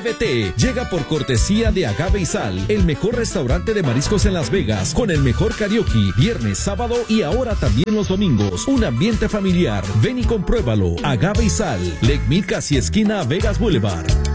Atrévete llega por cortesía de Agave y Sal, el mejor restaurante de mariscos en Las Vegas, con el mejor karaoke, viernes, sábado y ahora también los domingos. Un ambiente familiar. Ven y compruébalo. Agave y Sal, Lake Mead, casi esquina Vegas Boulevard.